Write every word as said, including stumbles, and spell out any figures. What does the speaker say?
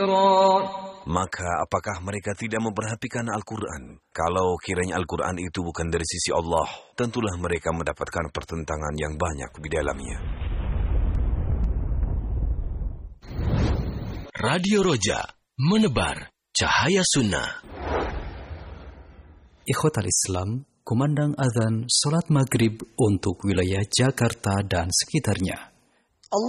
Maka apakah mereka tidak memperhatikan Al-Quran? Kalau kiranya Al-Quran itu bukan dari sisi Allah, tentulah mereka mendapatkan pertentangan yang banyak di dalamnya. Radio Roja, menebar cahaya sunnah. Ikhwatal Islam, kumandang azan salat maghrib untuk wilayah Jakarta dan sekitarnya.